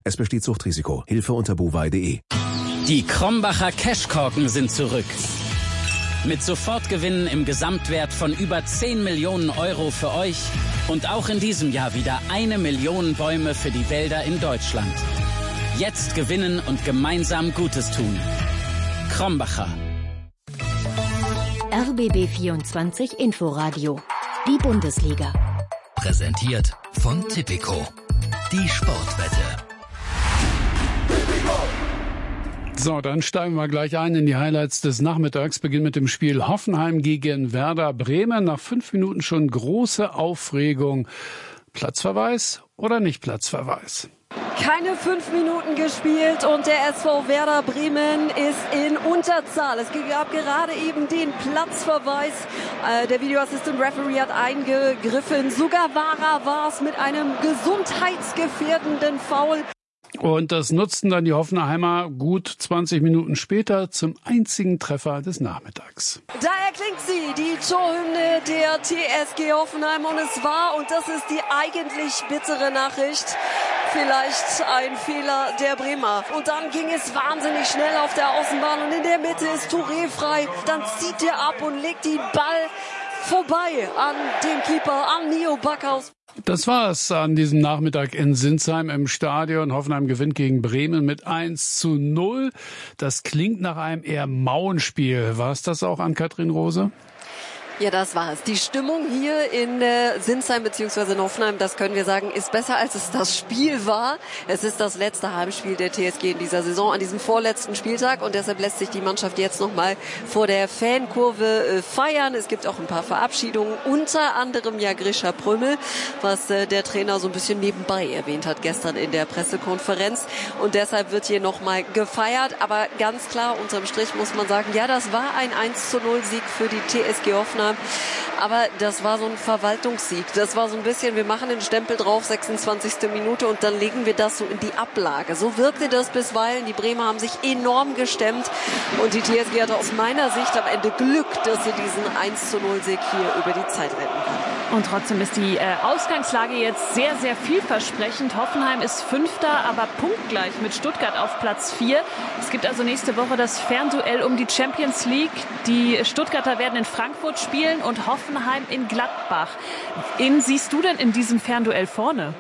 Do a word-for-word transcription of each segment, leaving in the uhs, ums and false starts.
Es besteht Suchtrisiko. Hilfe unter buwei punkt de. Die Krombacher Cashkorken sind zurück. Mit Sofortgewinnen im Gesamtwert von über zehn Millionen Euro für euch und auch in diesem Jahr wieder eine Million Bäume für die Wälder in Deutschland. Jetzt gewinnen und gemeinsam Gutes tun. Krombacher. R B B vierundzwanzig Inforadio. Die Bundesliga. Präsentiert von Tipico. Die Sportwette. So, dann steigen wir gleich ein in die Highlights des Nachmittags. Beginnen mit dem Spiel Hoffenheim gegen Werder Bremen. Nach fünf Minuten schon große Aufregung. Platzverweis oder nicht Platzverweis? Keine fünf Minuten gespielt und der S V Werder Bremen ist in Unterzahl. Es gab gerade eben den Platzverweis. Äh, der Videoassistent Referee hat eingegriffen. Sogar Vara war es mit einem gesundheitsgefährdenden Foul. Und das nutzten dann die Hoffenheimer gut zwanzig Minuten später zum einzigen Treffer des Nachmittags. Da erklingt sie, die Torhymne der T S G Hoffenheim. Und es war, und das ist die eigentlich bittere Nachricht, vielleicht ein Fehler der Bremer. Und dann ging es wahnsinnig schnell auf der Außenbahn und in der Mitte ist Touré frei. Dann zieht er ab und legt den Ball vorbei an den Keeper, an Nio Backhaus. Das war es an diesem Nachmittag in Sinsheim im Stadion. Hoffenheim gewinnt gegen Bremen mit eins zu null. Das klingt nach einem eher mauen Spiel. War es das auch, Ann-Kathrin Rose? Ja, das war es. Die Stimmung hier in äh, Sinsheim bzw. in Hoffenheim, das können wir sagen, ist besser, als es das Spiel war. Es ist das letzte Heimspiel der T S G in dieser Saison, an diesem vorletzten Spieltag. Und deshalb lässt sich die Mannschaft jetzt nochmal vor der Fankurve äh, feiern. Es gibt auch ein paar Verabschiedungen, unter anderem ja Grisha Prömel, was äh, der Trainer so ein bisschen nebenbei erwähnt hat gestern in der Pressekonferenz. Und deshalb wird hier nochmal gefeiert. Aber ganz klar, unterm Strich muss man sagen, ja, das war ein eins zu null Sieg für die T S G Hoffenheim. Aber das war so ein Verwaltungssieg. Das war so ein bisschen, wir machen den Stempel drauf, sechsundzwanzigste Minute und dann legen wir das so in die Ablage. So wirkte das bisweilen. Die Bremer haben sich enorm gestemmt und die T S G hatte aus meiner Sicht am Ende Glück, dass sie diesen eins zu null Sieg hier über die Zeit retten kann. Und trotzdem ist die äh, Ausgangslage jetzt sehr, sehr vielversprechend. Hoffenheim ist Fünfter, aber punktgleich mit Stuttgart auf Platz vier. Es gibt also nächste Woche das Fernduell um die Champions League. Die Stuttgarter werden in Frankfurt spielen und Hoffenheim in Gladbach. Wen siehst du denn in diesem Fernduell vorne?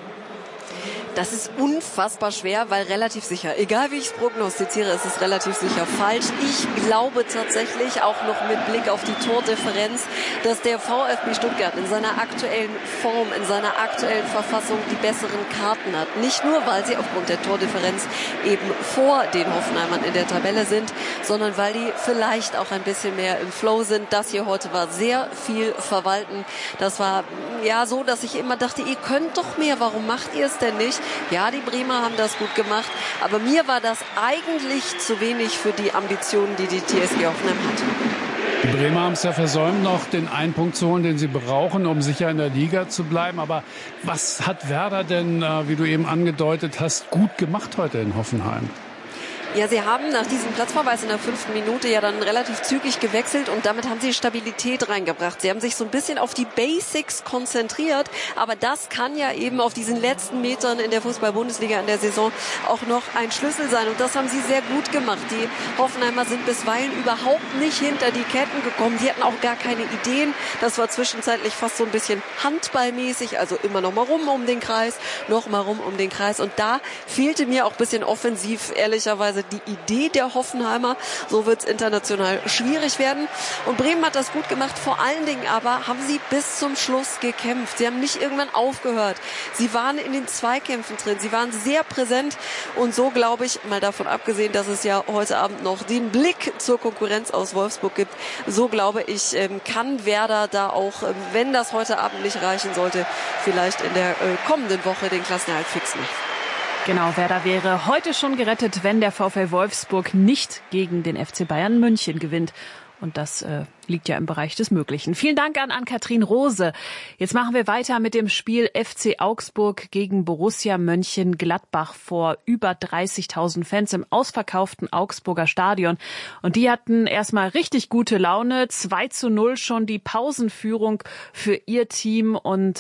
Das ist unfassbar schwer, weil relativ sicher, egal wie ich es prognostiziere, ist es relativ sicher falsch. Ich glaube tatsächlich, auch noch mit Blick auf die Tordifferenz, dass der VfB Stuttgart in seiner aktuellen Form, in seiner aktuellen Verfassung die besseren Karten hat. Nicht nur, weil sie aufgrund der Tordifferenz eben vor den Hoffenheimern in der Tabelle sind, sondern weil die vielleicht auch ein bisschen mehr im Flow sind. Das hier heute war sehr viel verwalten. Das war ja so, dass ich immer dachte, ihr könnt doch mehr, warum macht ihr es denn nicht? Ja, die Bremer haben das gut gemacht, aber mir war das eigentlich zu wenig für die Ambitionen, die die T S G Hoffenheim hat. Die Bremer haben es ja versäumt, noch den einen Punkt zu holen, den sie brauchen, um sicher in der Liga zu bleiben. Aber was hat Werder denn, wie du eben angedeutet hast, gut gemacht heute in Hoffenheim? Ja, sie haben nach diesem Platzverweis in der fünften Minute ja dann relativ zügig gewechselt und damit haben sie Stabilität reingebracht. Sie haben sich so ein bisschen auf die Basics konzentriert, aber das kann ja eben auf diesen letzten Metern in der Fußball-Bundesliga in der Saison auch noch ein Schlüssel sein und das haben sie sehr gut gemacht. Die Hoffenheimer sind bisweilen überhaupt nicht hinter die Ketten gekommen. Sie hatten auch gar keine Ideen. Das war zwischenzeitlich fast so ein bisschen handballmäßig, also immer noch mal rum um den Kreis, noch mal rum um den Kreis und da fehlte mir auch ein bisschen offensiv, ehrlicherweise, die Idee der Hoffenheimer. So wird es international schwierig werden. Und Bremen hat das gut gemacht. Vor allen Dingen aber haben sie bis zum Schluss gekämpft. Sie haben nicht irgendwann aufgehört. Sie waren in den Zweikämpfen drin. Sie waren sehr präsent. Und so glaube ich, mal davon abgesehen, dass es ja heute Abend noch den Blick zur Konkurrenz aus Wolfsburg gibt, so glaube ich, kann Werder da auch, wenn das heute Abend nicht reichen sollte, vielleicht in der kommenden Woche den Klassenerhalt fix machen. Genau, Werder wäre heute schon gerettet, wenn der VfL Wolfsburg nicht gegen den F C Bayern München gewinnt. Und das äh, liegt ja im Bereich des Möglichen. Vielen Dank an Ann-Kathrin Rose. Jetzt machen wir weiter mit dem Spiel F C Augsburg gegen Borussia Mönchengladbach vor über dreißigtausend Fans im ausverkauften Augsburger Stadion. Und die hatten erstmal richtig gute Laune. zwei zu null schon die Pausenführung für ihr Team und äh,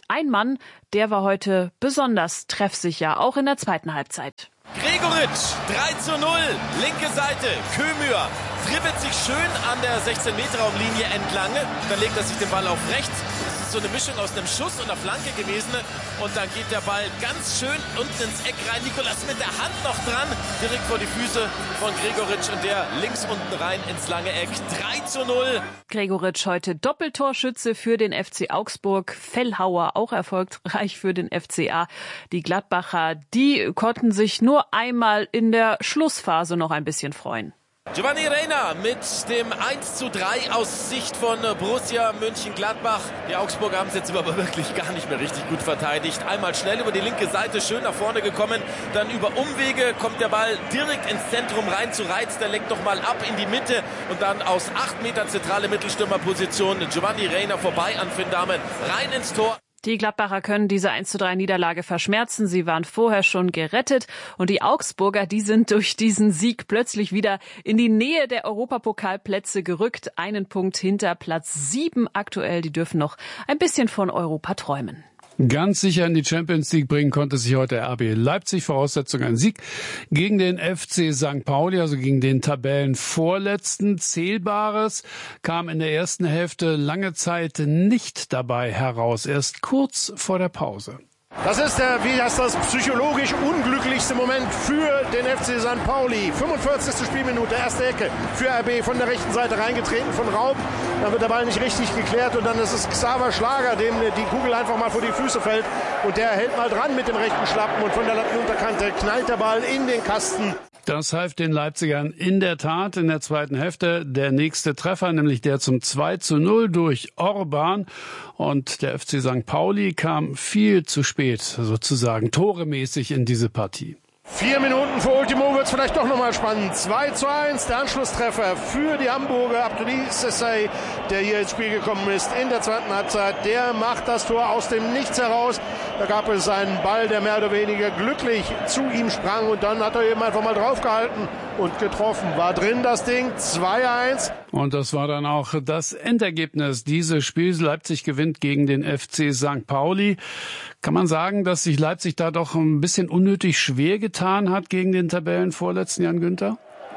ein Mann, der war heute besonders treffsicher, auch in der zweiten Halbzeit. Gregoritsch, drei zu null, linke Seite, Kömür dribbelt sich schön an der sechzehn-Meter-Raumlinie entlang, dann legt er sich den Ball auf rechts. Das ist so eine Mischung aus einem Schuss und einer Flanke gewesen und dann geht der Ball ganz schön unten ins Eck rein. Nikolas mit der Hand noch dran, direkt vor die Füße von Gregoritsch und der links unten rein ins lange Eck. drei zu null. Gregoritsch heute Doppeltorschütze für den F C Augsburg. Fellhauer auch erfolgreich für den F C A. Die Gladbacher, die konnten sich nur einmal in der Schlussphase noch ein bisschen freuen. Giovanni Reina mit dem eins zu drei aus Sicht von Borussia Mönchengladbach. Die Augsburger haben es jetzt aber wirklich gar nicht mehr richtig gut verteidigt. Einmal schnell über die linke Seite, schön nach vorne gekommen. Dann über Umwege kommt der Ball direkt ins Zentrum rein zu Reitz. Der lenkt nochmal ab in die Mitte und dann aus acht Meter zentrale Mittelstürmerposition Giovanni Reina vorbei an Finn Dahmen rein ins Tor. Die Gladbacher können diese eins zu drei Niederlage verschmerzen. Sie waren vorher schon gerettet. Und die Augsburger, die sind durch diesen Sieg plötzlich wieder in die Nähe der Europapokalplätze gerückt. Einen Punkt hinter Platz sieben aktuell. Die dürfen noch ein bisschen von Europa träumen. Ganz sicher in die Champions League bringen konnte sich heute R B Leipzig. Voraussetzung ein Sieg gegen den F C Sankt Pauli, also gegen den Tabellenvorletzten. Zählbares kam in der ersten Hälfte lange Zeit nicht dabei heraus. Erst kurz vor der Pause. Das ist der, wie heißt das, psychologisch unglücklichste Moment für den F C Sankt Pauli. fünfundvierzigste Spielminute, erste Ecke für R B von der rechten Seite reingetreten von Raub. Dann wird der Ball nicht richtig geklärt und dann ist es Xaver Schlager, dem die Kugel einfach mal vor die Füße fällt. Und der hält mal dran mit dem rechten Schlappen und von der Lattenunterkante knallt der Ball in den Kasten. Das half den Leipzigern in der Tat in der zweiten Hälfte. Der nächste Treffer, nämlich der zum zwei zu null durch Orban. Und der F C Sankt Pauli kam viel zu spät, sozusagen toremäßig in diese Partie. Vier Minuten vor Ultimo wird es vielleicht doch nochmal spannend. zwei zu eins, der Anschlusstreffer für die Hamburger. Abdulaziz Sessay, der hier ins Spiel gekommen ist in der zweiten Halbzeit, der macht das Tor aus dem Nichts heraus. Da gab es einen Ball, der mehr oder weniger glücklich zu ihm sprang und dann hat er eben einfach mal draufgehalten und getroffen. War drin das Ding, zwei eins. Und das war dann auch das Endergebnis dieses Spiels. Leipzig gewinnt gegen den F C Sankt Pauli. Kann man sagen, dass sich Leipzig da doch ein bisschen unnötig schwer getan hat gegen den Tabellenvorletzten Jan Günther?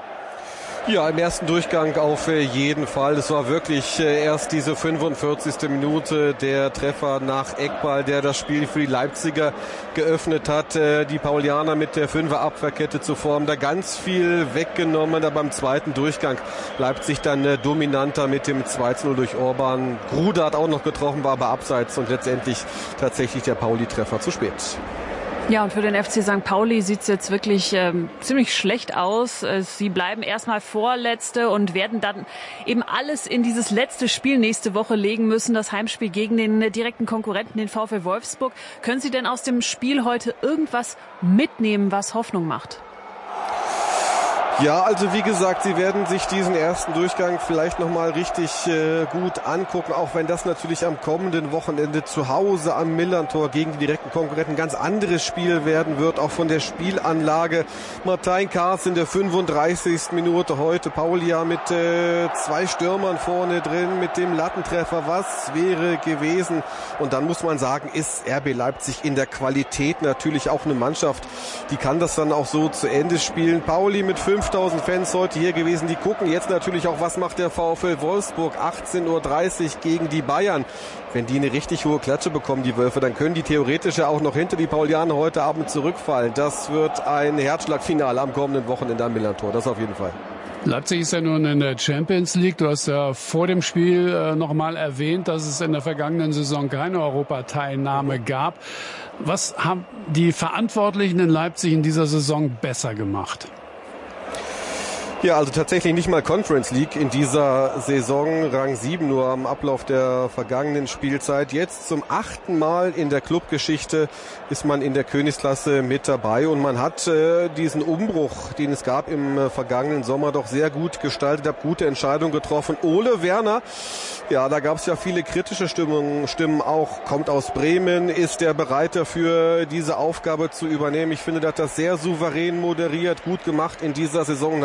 Ja, im ersten Durchgang auf jeden Fall. Es war wirklich erst diese fünfundvierzigste Minute, der Treffer nach Eckball, der das Spiel für die Leipziger geöffnet hat. Die Paulianer mit der Fünfer-Abwehrkette zu formen, da ganz viel weggenommen. Aber beim zweiten Durchgang Leipzig dann dominanter mit dem zwei zu null durch Orban. Gruda hat auch noch getroffen, war aber abseits und letztendlich tatsächlich der Pauli-Treffer zu spät. Ja, und für den F C Sankt Pauli sieht's jetzt wirklich ähm, ziemlich schlecht aus. Sie bleiben erstmal Vorletzte und werden dann eben alles in dieses letzte Spiel nächste Woche legen müssen, das Heimspiel gegen den direkten Konkurrenten, den VfL Wolfsburg. Können Sie denn aus dem Spiel heute irgendwas mitnehmen, was Hoffnung macht? Ja, also wie gesagt, sie werden sich diesen ersten Durchgang vielleicht nochmal richtig äh, gut angucken, auch wenn das natürlich am kommenden Wochenende zu Hause am Millerntor gegen die direkten Konkurrenten ein ganz anderes Spiel werden wird, auch von der Spielanlage. Martin Kaas in der fünfunddreißigsten Minute heute, Pauli ja mit äh, zwei Stürmern vorne drin, mit dem Lattentreffer, was wäre gewesen? Und dann muss man sagen, ist R B Leipzig in der Qualität natürlich auch eine Mannschaft, die kann das dann auch so zu Ende spielen. Pauli mit fünftausend Fans heute hier gewesen, die gucken jetzt natürlich auch, was macht der VfL Wolfsburg, achtzehn Uhr dreißig gegen die Bayern. Wenn die eine richtig hohe Klatsche bekommen, die Wölfe, dann können die theoretisch ja auch noch hinter die Paulianer heute Abend zurückfallen. Das wird ein Herzschlagfinale am kommenden Wochenende am Millerntor, das auf jeden Fall. Leipzig ist ja nun in der Champions League. Du hast ja vor dem Spiel äh, noch mal erwähnt, dass es in der vergangenen Saison keine Europateilnahme gab. Was haben die Verantwortlichen in Leipzig in dieser Saison besser gemacht? Ja, also tatsächlich nicht mal Conference League in dieser Saison, Rang sieben nur am Ablauf der vergangenen Spielzeit. Jetzt zum achten Mal in der Clubgeschichte ist man in der Königsklasse mit dabei und man hat äh, diesen Umbruch, den es gab im äh, vergangenen Sommer, doch sehr gut gestaltet, hat gute Entscheidungen getroffen. Ole Werner, ja, da gab es ja viele kritische Stimmungen, Stimmen auch, kommt aus Bremen, ist der bereit dafür, diese Aufgabe zu übernehmen. Ich finde, er hat das sehr souverän moderiert, gut gemacht in dieser Saison und hat mir natürlich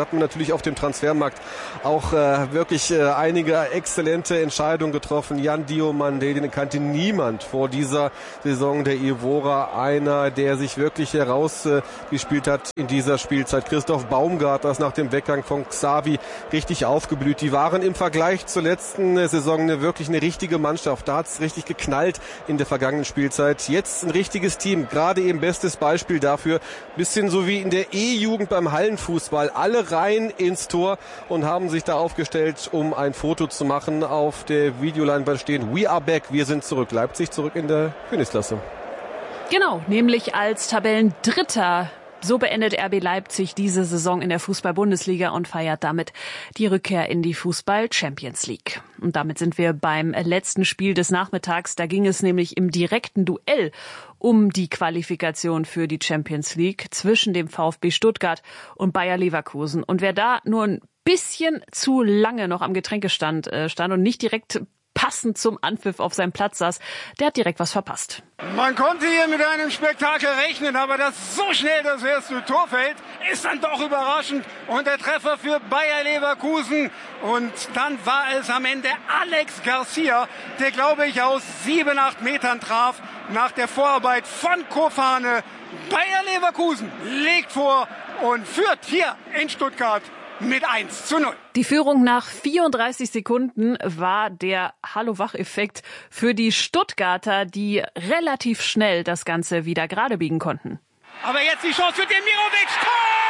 natürlich auf dem Transfermarkt auch äh, wirklich äh, einige exzellente Entscheidungen getroffen. Jan Diomande, den kannte niemand vor dieser Saison, der Evora, einer, der sich wirklich herausgespielt äh, hat in dieser Spielzeit. Christoph Baumgart, das nach dem Weggang von Xavi richtig aufgeblüht. Die waren im Vergleich zur letzten Saison eine, wirklich eine richtige Mannschaft. Da hat es richtig geknallt in der vergangenen Spielzeit. Jetzt ein richtiges Team. Gerade eben bestes Beispiel dafür. Bisschen so wie in der E-Jugend beim Hallenfußball. Alle rein ins Tor und haben sich da aufgestellt, um ein Foto zu machen. Auf der Videoleinwand stehen We are back. Wir sind zurück. Leipzig zurück in der Königsklasse. Genau, nämlich als Tabellendritter. So beendet R B Leipzig diese Saison in der Fußball-Bundesliga und feiert damit die Rückkehr in die Fußball-Champions League. Und damit sind wir beim letzten Spiel des Nachmittags. Da ging es nämlich im direkten Duell um die Qualifikation für die Champions League zwischen dem VfB Stuttgart und Bayer Leverkusen. Und wer da nur ein bisschen zu lange noch am Getränkestand äh, stand und nicht direkt passend zum Anpfiff auf seinem Platz saß, der hat direkt was verpasst. Man konnte hier mit einem Spektakel rechnen, aber dass so schnell das erste Tor fällt, ist dann doch überraschend. Und der Treffer für Bayer Leverkusen. Und dann war es am Ende Alex Garcia, der, glaube ich, aus sieben, acht Metern traf, nach der Vorarbeit von Kofane. Bayer Leverkusen legt vor und führt hier in Stuttgart mit eins zu null. Die Führung nach vierunddreißig Sekunden war der Hallo-Wach-Effekt für die Stuttgarter, die relativ schnell das Ganze wieder gerade biegen konnten. Aber jetzt die Chance für Demirovic. Tor!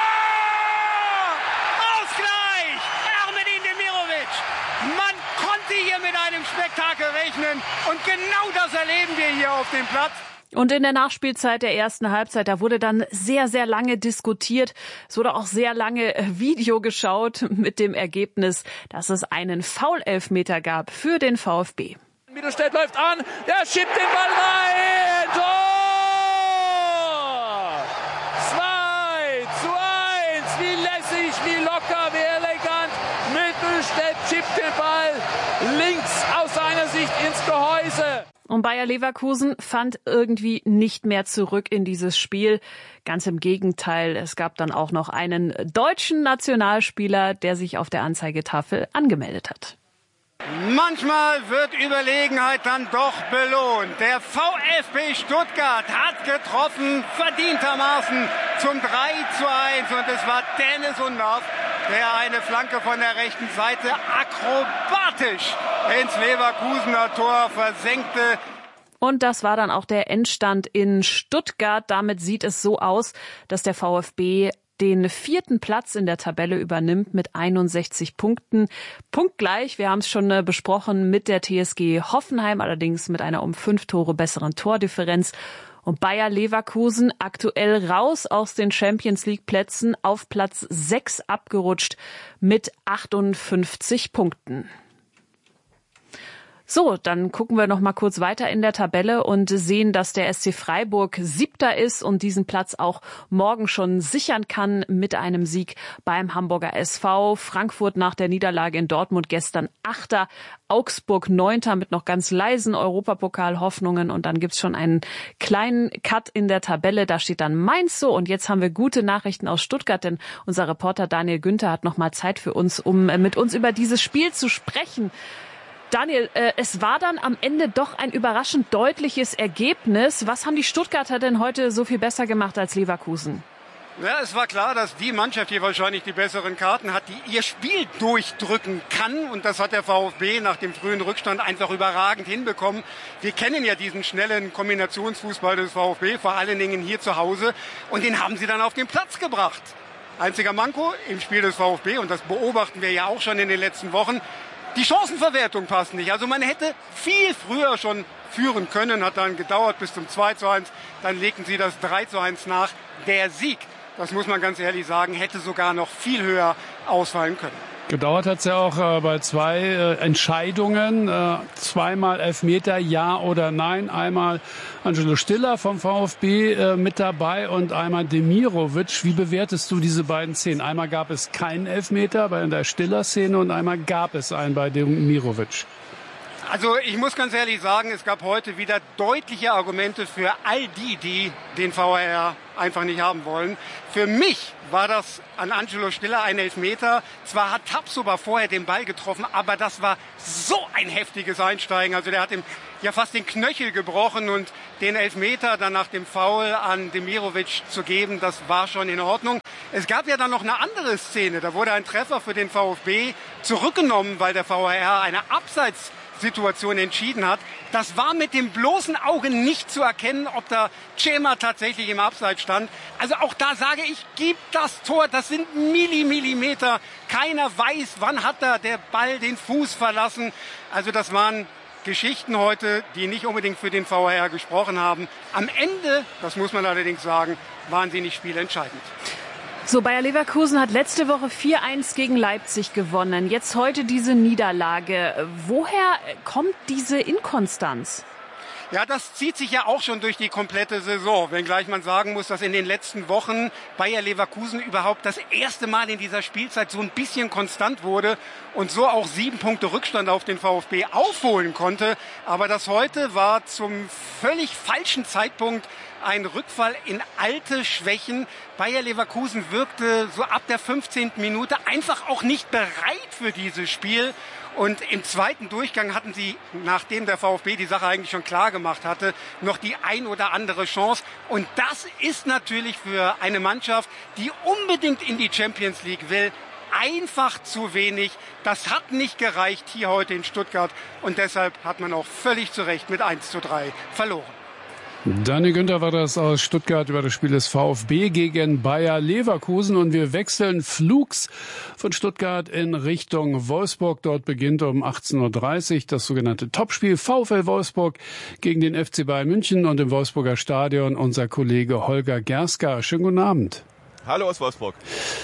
Ausgleich! Ermedin Demirovic. Man konnte hier mit einem Spektakel rechnen und genau das erleben wir hier auf dem Platz. Und in der Nachspielzeit der ersten Halbzeit, da wurde dann sehr, sehr lange diskutiert. Es wurde auch sehr lange Video geschaut mit dem Ergebnis, dass es einen Foul-Elfmeter gab für den VfB. Mittelstädt läuft an, der schiebt den Ball rein. Tor! zwei zu eins. Wie lässig, wie locker, wie elegant. Mittelstädt schiebt den Ball links aus seiner Sicht ins Gehäuse. Und Bayer Leverkusen fand irgendwie nicht mehr zurück in dieses Spiel. Ganz im Gegenteil, es gab dann auch noch einen deutschen Nationalspieler, der sich auf der Anzeigetafel angemeldet hat. Manchmal wird Überlegenheit dann doch belohnt. Der VfB Stuttgart hat getroffen, verdientermaßen zum drei zu eins. Und es war Dennis Undaff, der eine Flanke von der rechten Seite akrobatisch ins Leverkusener Tor versenkte. Und das war dann auch der Endstand in Stuttgart. Damit sieht es so aus, dass der VfB den vierten Platz in der Tabelle übernimmt mit einundsechzig Punkten. Punktgleich, wir haben es schon äh, besprochen, mit der T S G Hoffenheim, allerdings mit einer um fünf Tore besseren Tordifferenz. Und Bayer Leverkusen aktuell raus aus den Champions League Plätzen, auf Platz sechs abgerutscht mit achtundfünfzig Punkten. So, dann gucken wir noch mal kurz weiter in der Tabelle und sehen, dass der S C Freiburg Siebter ist und diesen Platz auch morgen schon sichern kann mit einem Sieg beim Hamburger S V. Frankfurt nach der Niederlage in Dortmund gestern Achter. Augsburg Neunter mit noch ganz leisen Europapokal-Hoffnungen. Und dann gibt's schon einen kleinen Cut in der Tabelle. Da steht dann Mainz so. Und jetzt haben wir gute Nachrichten aus Stuttgart, denn unser Reporter Daniel Günther hat noch mal Zeit für uns, um mit uns über dieses Spiel zu sprechen. Daniel, äh, es war dann am Ende doch ein überraschend deutliches Ergebnis. Was haben die Stuttgarter denn heute so viel besser gemacht als Leverkusen? Ja, es war klar, dass die Mannschaft hier wahrscheinlich die besseren Karten hat, die ihr Spiel durchdrücken kann. Und das hat der VfB nach dem frühen Rückstand einfach überragend hinbekommen. Wir kennen ja diesen schnellen Kombinationsfußball des VfB, vor allen Dingen hier zu Hause. Und den haben sie dann auf den Platz gebracht. Einziger Manko im Spiel des VfB, und das beobachten wir ja auch schon in den letzten Wochen, die Chancenverwertung passt nicht. Also man hätte viel früher schon führen können, hat dann gedauert bis zum zwei zu eins. Dann legten sie das drei zu eins nach. Der Sieg, das muss man ganz ehrlich sagen, hätte sogar noch viel höher ausfallen können. Gedauert hat es ja auch äh, bei zwei äh, Entscheidungen. Äh, zweimal Elfmeter, ja oder nein. Einmal Angelo Stiller vom VfB äh, mit dabei und einmal Demirovic. Wie bewertest du diese beiden Szenen? Einmal gab es keinen Elfmeter bei der Stiller-Szene und einmal gab es einen bei Demirovic. Also ich muss ganz ehrlich sagen, es gab heute wieder deutliche Argumente für all die, die den V A R einfach nicht haben wollen. Für mich war das an Angelo Stiller ein Elfmeter. Zwar hat Tapsoba vorher den Ball getroffen, aber das war so ein heftiges Einsteigen. Also der hat ihm ja fast den Knöchel gebrochen und den Elfmeter dann nach dem Foul an Demirovic zu geben, das war schon in Ordnung. Es gab ja dann noch eine andere Szene. Da wurde ein Treffer für den VfB zurückgenommen, weil der V A R eine Abseits Situation entschieden hat. Das war mit dem bloßen Auge nicht zu erkennen, ob da Cema tatsächlich im Abseits stand. Also auch da sage ich, gib das Tor, das sind Millimillimeter. Keiner weiß, wann hat da der Ball den Fuß verlassen. Also das waren Geschichten heute, die nicht unbedingt für den V A R gesprochen haben. Am Ende, das muss man allerdings sagen, waren sie nicht spielentscheidend. So, Bayer Leverkusen hat letzte Woche vier eins gegen Leipzig gewonnen. Jetzt heute diese Niederlage. Woher kommt diese Inkonstanz? Ja, das zieht sich ja auch schon durch die komplette Saison. Wenngleich man sagen muss, dass in den letzten Wochen Bayer Leverkusen überhaupt das erste Mal in dieser Spielzeit so ein bisschen konstant wurde und so auch sieben Punkte Rückstand auf den VfB aufholen konnte. Aber das heute war zum völlig falschen Zeitpunkt ein Rückfall in alte Schwächen. Bayer Leverkusen wirkte so ab der fünfzehnten Minute einfach auch nicht bereit für dieses Spiel. Und im zweiten Durchgang hatten sie, nachdem der VfB die Sache eigentlich schon klar gemacht hatte, noch die ein oder andere Chance. Und das ist natürlich für eine Mannschaft, die unbedingt in die Champions League will, einfach zu wenig. Das hat nicht gereicht hier heute in Stuttgart. Und deshalb hat man auch völlig zu Recht mit eins zu drei verloren. Daniel Günther war das aus Stuttgart über das Spiel des VfB gegen Bayer Leverkusen. Und wir wechseln flugs von Stuttgart in Richtung Wolfsburg. Dort beginnt um achtzehn Uhr dreißig das sogenannte Topspiel VfL Wolfsburg gegen den F C Bayern München. Und im Wolfsburger Stadion unser Kollege Holger Gerska. Schönen guten Abend. Hallo aus Wolfsburg.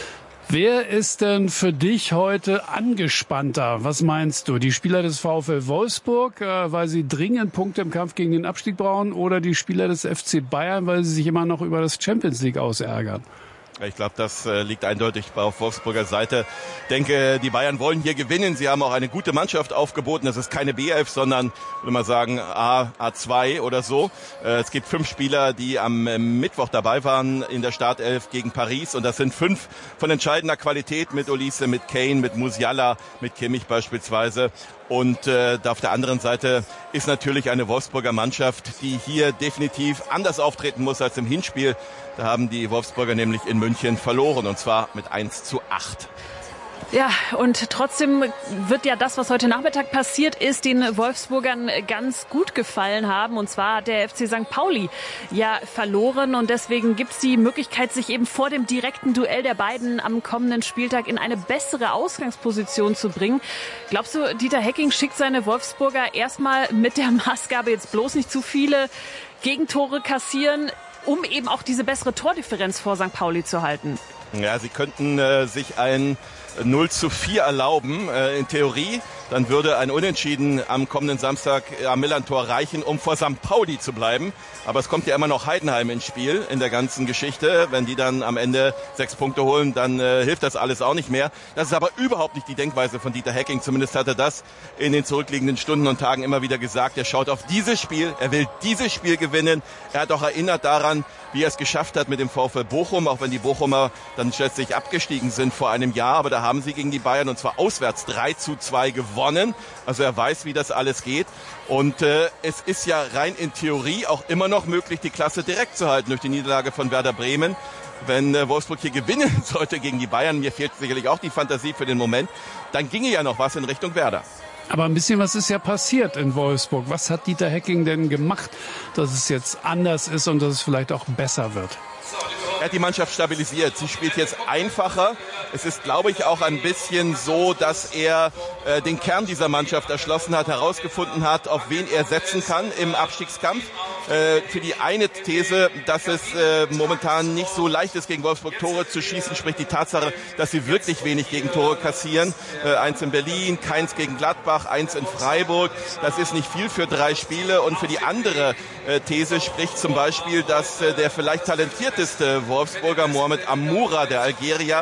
Wer ist denn für dich heute angespannter? Was meinst du? Die Spieler des VfL Wolfsburg, äh, weil sie dringend Punkte im Kampf gegen den Abstieg brauchen, oder die Spieler des F C Bayern, weil sie sich immer noch über das Champions League ausärgern? Ich glaube, das äh, liegt eindeutig auf Wolfsburger Seite. Ich denke, die Bayern wollen hier gewinnen. Sie haben auch eine gute Mannschaft aufgeboten. Das ist keine B elf, sondern, würde man sagen, A, A2 oder so. Äh, es gibt fünf Spieler, die am äh, Mittwoch dabei waren in der Startelf gegen Paris. Und das sind fünf von entscheidender Qualität mit Olise, mit Kane, mit Musiala, mit Kimmich beispielsweise. Und äh, auf der anderen Seite ist natürlich eine Wolfsburger Mannschaft, die hier definitiv anders auftreten muss als im Hinspiel. Da haben die Wolfsburger nämlich in München verloren, und zwar mit eins zu acht. Ja, und trotzdem wird ja das, was heute Nachmittag passiert ist, den Wolfsburgern ganz gut gefallen haben. Und zwar hat der F C Sankt Pauli ja verloren. Und deswegen gibt es die Möglichkeit, sich eben vor dem direkten Duell der beiden am kommenden Spieltag in eine bessere Ausgangsposition zu bringen. Glaubst du, Dieter Hecking schickt seine Wolfsburger erstmal mit der Maßgabe, jetzt bloß nicht zu viele Gegentore kassieren, um eben auch diese bessere Tordifferenz vor Sankt Pauli zu halten? Ja, sie könnten äh, sich ein null zu vier erlauben, äh, in Theorie. Dann würde ein Unentschieden am kommenden Samstag am Millantor reichen, um vor Sankt Pauli zu bleiben. Aber es kommt ja immer noch Heidenheim ins Spiel in der ganzen Geschichte. Wenn die dann am Ende sechs Punkte holen, dann äh, hilft das alles auch nicht mehr. Das ist aber überhaupt nicht die Denkweise von Dieter Hecking. Zumindest hat er das in den zurückliegenden Stunden und Tagen immer wieder gesagt. Er schaut auf dieses Spiel, er will dieses Spiel gewinnen. Er hat auch erinnert daran, wie er es geschafft hat mit dem VfL Bochum, auch wenn die Bochumer dann schließlich abgestiegen sind vor einem Jahr. Aber da haben sie gegen die Bayern, und zwar auswärts, drei zu zwei gewonnen. Also er weiß, wie das alles geht. Und äh, es ist ja rein in Theorie auch immer noch möglich, die Klasse direkt zu halten durch die Niederlage von Werder Bremen. Wenn äh, Wolfsburg hier gewinnen sollte gegen die Bayern, mir fehlt sicherlich auch die Fantasie für den Moment, dann ginge ja noch was in Richtung Werder. Aber ein bisschen was ist ja passiert in Wolfsburg. Was hat Dieter Hecking denn gemacht, dass es jetzt anders ist und dass es vielleicht auch besser wird? Er hat die Mannschaft stabilisiert. Sie spielt jetzt einfacher. Es ist, glaube ich, auch ein bisschen so, dass er äh, den Kern dieser Mannschaft erschlossen hat, herausgefunden hat, auf wen er setzen kann im Abstiegskampf. Äh, für die eine These, dass es äh, momentan nicht so leicht ist, gegen Wolfsburg Tore zu schießen, spricht die Tatsache, dass sie wirklich wenig Gegentore kassieren. Äh, eins in Berlin, keins gegen Gladbach, eins in Freiburg. Das ist nicht viel für drei Spiele. Und für die andere äh, These spricht zum Beispiel, dass äh, der vielleicht talentierteste Wolfsburger Mohamed Amoura, der Algerier,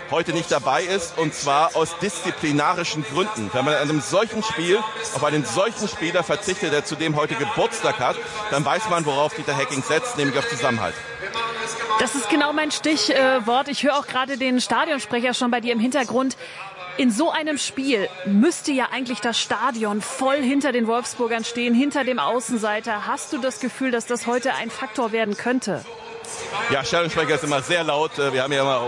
heute nicht dabei ist, und zwar aus disziplinarischen Gründen. Wenn man an einem solchen Spiel auf einen solchen Spieler verzichtet, der zudem heute Geburtstag hat, dann weiß man, worauf Dieter Hecking setzt, nämlich auf Zusammenhalt. Das ist genau mein Stichwort. Ich höre auch gerade den Stadionsprecher schon bei dir im Hintergrund. In so einem Spiel müsste ja eigentlich das Stadion voll hinter den Wolfsburgern stehen, hinter dem Außenseiter. Hast du das Gefühl, dass das heute ein Faktor werden könnte? Ja, Stadionsprecher ist immer sehr laut. Wir haben ja immer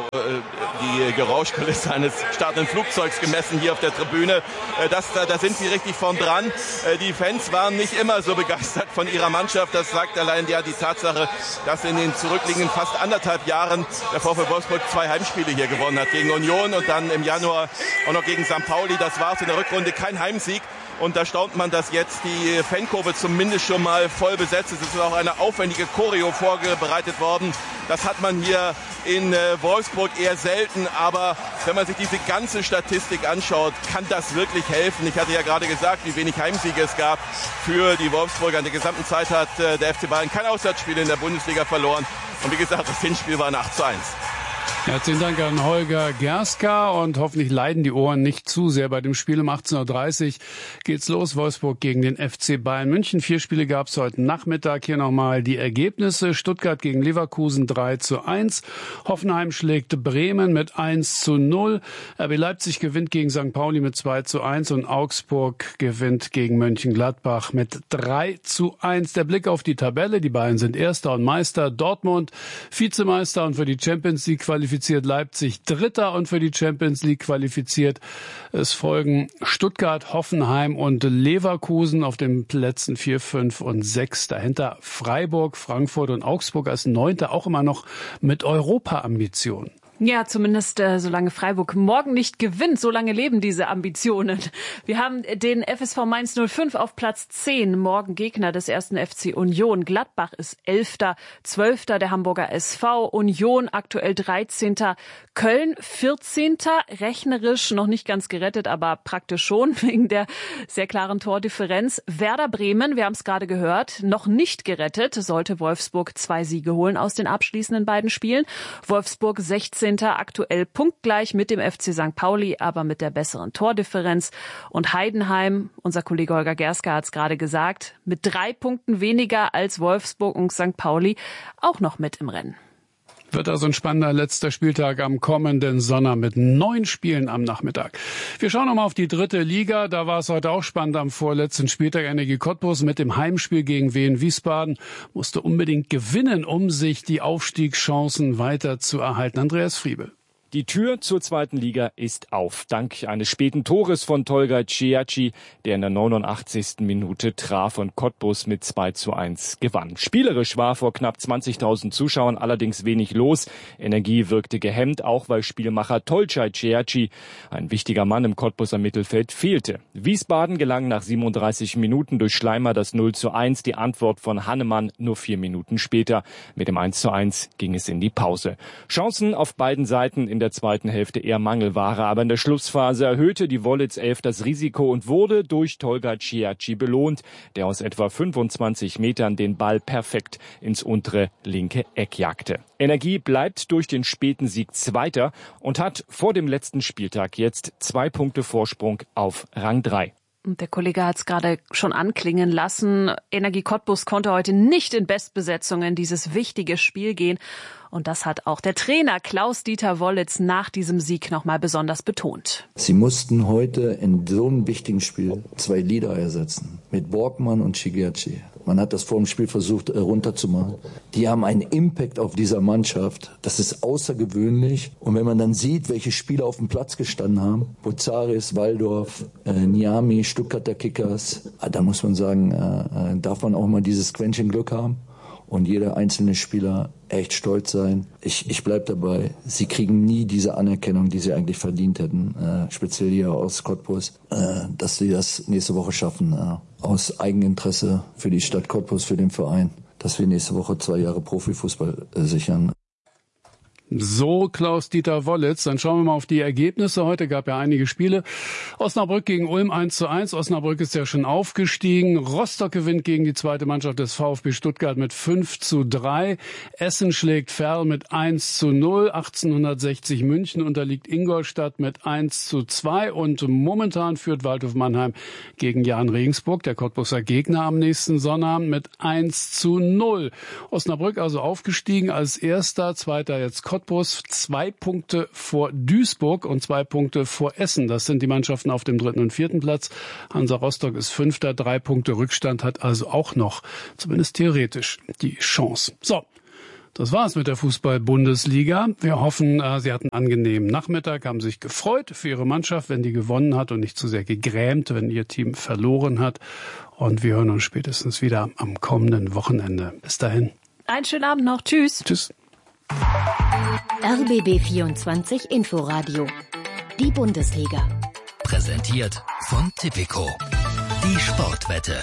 die Geräuschkulisse eines startenden Flugzeugs gemessen hier auf der Tribüne. Das, da, da sind sie richtig vorn dran. Die Fans waren nicht immer so begeistert von ihrer Mannschaft. Das sagt allein ja die Tatsache, dass in den zurückliegenden fast anderthalb Jahren der VfL Wolfsburg zwei Heimspiele hier gewonnen hat. Gegen Union und dann im Januar auch noch gegen Sankt Pauli. Das war es in der Rückrunde, kein Heimsieg. Und da staunt man, dass jetzt die Fankurve zumindest schon mal voll besetzt ist. Es ist auch eine aufwendige Choreo vorbereitet worden. Das hat man hier in Wolfsburg eher selten. Aber wenn man sich diese ganze Statistik anschaut, kann das wirklich helfen. Ich hatte ja gerade gesagt, wie wenig Heimsiege es gab für die Wolfsburger. In der gesamten Zeit hat der F C Bayern kein Auswärtsspiel in der Bundesliga verloren. Und wie gesagt, das Hinspiel war ein acht zu eins. Herzlichen Dank an Holger Gerska, und hoffentlich leiden die Ohren nicht zu sehr bei dem Spiel. Um achtzehn Uhr dreißig geht's los, Wolfsburg gegen den F C Bayern München. Vier Spiele gab's heute Nachmittag. Hier nochmal die Ergebnisse. Stuttgart gegen Leverkusen drei zu eins. Hoffenheim schlägt Bremen mit eins zu null. R B Leipzig gewinnt gegen Sankt Pauli mit zwei zu eins und Augsburg gewinnt gegen Mönchengladbach mit drei zu eins. Der Blick auf die Tabelle. Die Bayern sind Erster und Meister. Dortmund Vizemeister und für die Champions League qualifiziert. Leipzig Dritter und für die Champions League qualifiziert. Es folgen Stuttgart, Hoffenheim und Leverkusen auf den Plätzen vier, fünf und sechs. Dahinter Freiburg, Frankfurt und Augsburg als Neunter, auch immer noch mit Europa-Ambitionen. Ja, zumindest äh, solange Freiburg morgen nicht gewinnt, solange leben diese Ambitionen. Wir haben den F S V Mainz null fünf auf Platz zehn, morgen Gegner des ersten F C Union. Gladbach ist Elfter, Zwölfter der Hamburger S V, Union aktuell dreizehnter, Köln vierzehnter, rechnerisch noch nicht ganz gerettet, aber praktisch schon, wegen der sehr klaren Tordifferenz. Werder Bremen, wir haben es gerade gehört, noch nicht gerettet, sollte Wolfsburg zwei Siege holen aus den abschließenden beiden Spielen. Wolfsburg sechzehnter, aktuell punktgleich mit dem F C Sankt Pauli, aber mit der besseren Tordifferenz. Und Heidenheim, unser Kollege Holger Gerska hat es gerade gesagt, mit drei Punkten weniger als Wolfsburg und Sankt Pauli auch noch mit im Rennen. Wird also ein spannender letzter Spieltag am kommenden Sonntag mit neun Spielen am Nachmittag. Wir schauen nochmal auf die dritte Liga. Da war es heute auch spannend am vorletzten Spieltag. Energie Cottbus mit dem Heimspiel gegen Wien Wiesbaden musste unbedingt gewinnen, um sich die Aufstiegschancen weiter zu erhalten. Andreas Friebel. Die Tür zur zweiten Liga ist auf, dank eines späten Tores von Tolga Ciacci, der in der neunundachtzigsten Minute traf und Cottbus mit zwei zu eins gewann. Spielerisch war vor knapp zwanzigtausend Zuschauern allerdings wenig los. Energie wirkte gehemmt, auch weil Spielmacher Tolga Ciacci, ein wichtiger Mann im Cottbuser Mittelfeld, fehlte. Wiesbaden gelang nach siebenunddreißig Minuten durch Schleimer das null zu eins, die Antwort von Hannemann nur vier Minuten später. Mit dem eins zu eins ging es in die Pause. Chancen auf beiden Seiten in der zweiten Hälfte eher Mangelware, aber in der Schlussphase erhöhte die Wollitz elf das Risiko und wurde durch Tolga Ciacci belohnt, der aus etwa fünfundzwanzig Metern den Ball perfekt ins untere linke Eck jagte. Energie bleibt durch den späten Sieg Zweiter und hat vor dem letzten Spieltag jetzt zwei Punkte Vorsprung auf Rang drei. Und der Kollege hat es gerade schon anklingen lassen. Energie Cottbus konnte heute nicht in Bestbesetzung in dieses wichtige Spiel gehen. Und das hat auch der Trainer Klaus-Dieter Wollitz nach diesem Sieg nochmal besonders betont. Sie mussten heute in so einem wichtigen Spiel zwei Leader ersetzen. Mit Borgmann und Cigerci. Man hat das vor dem Spiel versucht runterzumachen. Die haben einen Impact auf dieser Mannschaft. Das ist außergewöhnlich. Und wenn man dann sieht, welche Spieler auf dem Platz gestanden haben, Bozaris, Waldorf, äh, Niami, Stuttgarter Kickers, da muss man sagen, äh, darf man auch mal dieses Quäntchen Glück haben. Und jeder einzelne Spieler echt stolz sein. Ich, ich bleib dabei. Sie kriegen nie diese Anerkennung, die sie eigentlich verdient hätten. Äh, speziell hier aus Cottbus. Äh, dass sie das nächste Woche schaffen. Äh, aus Eigeninteresse für die Stadt Cottbus, für den Verein. Dass wir nächste Woche zwei Jahre Profifußball äh, sichern. So Klaus-Dieter Wollitz. Dann schauen wir mal auf die Ergebnisse. Heute gab ja einige Spiele. Osnabrück gegen Ulm eins zu eins. Osnabrück ist ja schon aufgestiegen. Rostock gewinnt gegen die zweite Mannschaft des VfB Stuttgart mit fünf zu drei. Essen schlägt Verl mit eins zu null. achtzehnhundertsechzig München unterliegt Ingolstadt mit eins zu zwei. Und momentan führt Waldhof Mannheim gegen Jahn Regensburg, der Cottbuser Gegner, am nächsten Sonnabend mit eins zu null. Osnabrück also aufgestiegen als Erster. Zweiter jetzt Cottbus. Cottbus, zwei Punkte vor Duisburg und zwei Punkte vor Essen. Das sind die Mannschaften auf dem dritten und vierten Platz. Hansa Rostock ist Fünfter, drei Punkte Rückstand, hat also auch noch, zumindest theoretisch, die Chance. So, das war's mit der Fußball-Bundesliga. Wir hoffen, Sie hatten einen angenehmen Nachmittag, haben sich gefreut für Ihre Mannschaft, wenn die gewonnen hat und nicht zu sehr gegrämt, wenn Ihr Team verloren hat. Und wir hören uns spätestens wieder am kommenden Wochenende. Bis dahin. Einen schönen Abend noch. Tschüss. Tschüss. R B B vierundzwanzig Inforadio. Die Bundesliga. Präsentiert von Tipico. Die Sportwette.